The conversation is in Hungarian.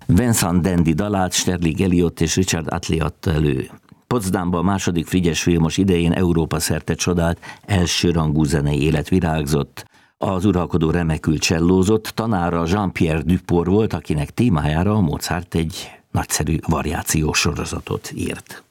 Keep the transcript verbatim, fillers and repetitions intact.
Vincent Dandy dalát Sterling Elliott és Richard Utley adta elő. Potsdamban a második Frigyes Vilmos idején Európa szerte csodált elsőrangú zenei élet virágzott. Az uralkodó remekül csellózott, tanára Jean-Pierre Duport volt, akinek témájára Mozart egy nagyszerű variációs sorozatot írt.